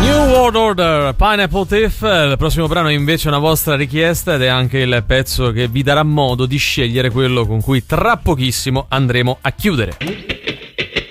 World Order, Pineapple Thief. Il prossimo brano è invece una vostra richiesta ed è anche il pezzo che vi darà modo di scegliere quello con cui tra pochissimo andremo a chiudere.